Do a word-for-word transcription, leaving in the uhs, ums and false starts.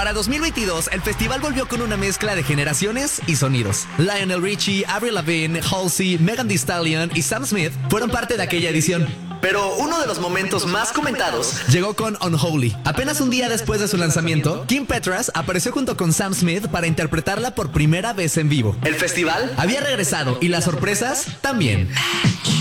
Para dos mil veintidós, el festival volvió con una mezcla de generaciones y sonidos. Lionel Richie, Avril Lavigne, Halsey, Megan Thee Stallion y Sam Smith fueron parte de aquella edición. Pero uno de los momentos más comentados llegó con Unholy. Apenas un día después de su lanzamiento, Kim Petras apareció junto con Sam Smith para interpretarla por primera vez en vivo. El festival había regresado y las sorpresas también.